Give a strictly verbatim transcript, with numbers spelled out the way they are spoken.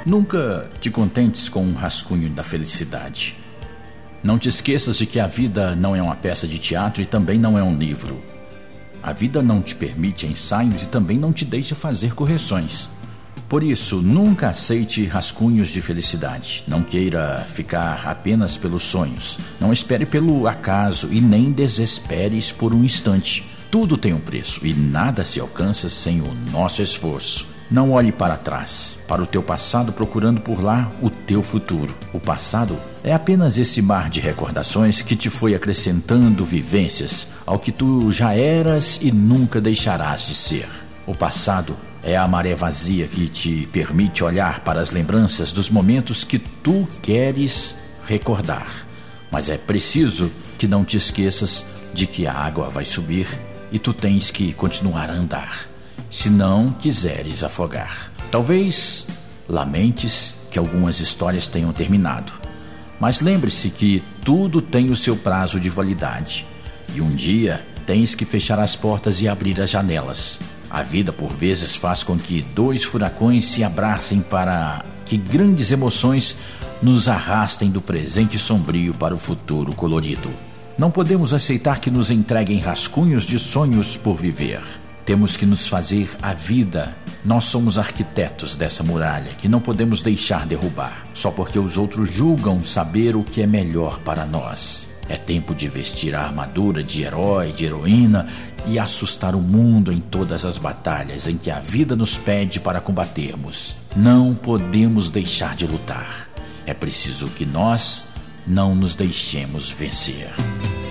Nunca te contentes com um rascunho da felicidade. Não te esqueças de que a vida não é uma peça de teatro e também não é um livro. A vida não te permite ensaios e também não te deixa fazer correções. Por isso, nunca aceite rascunhos de felicidade. Não queira ficar apenas pelos sonhos. Não espere pelo acaso e nem desesperes por um instante. Tudo tem um preço e nada se alcança sem o nosso esforço. Não olhe para trás, para o teu passado, procurando por lá o teu futuro. O passado é apenas esse mar de recordações que te foi acrescentando vivências ao que tu já eras e nunca deixarás de ser. O passado é a maré vazia que te permite olhar para as lembranças dos momentos que tu queres recordar. Mas é preciso que não te esqueças de que a água vai subir e tu tens que continuar a andar, se não quiseres afogar. Talvez lamentes que algumas histórias tenham terminado, mas lembre-se que tudo tem o seu prazo de validade e um dia tens que fechar as portas e abrir as janelas. A vida por vezes faz com que dois furacões se abracem para que grandes emoções nos arrastem do presente sombrio para o futuro colorido. Não podemos aceitar que nos entreguem rascunhos de sonhos por viver. Temos que nos fazer a vida. Nós somos arquitetos dessa muralha que não podemos deixar derrubar, só porque os outros julgam saber o que é melhor para nós. É tempo de vestir a armadura de herói, de heroína e assustar o mundo em todas as batalhas em que a vida nos pede para combatermos. Não podemos deixar de lutar. É preciso que nós não nos deixemos vencer.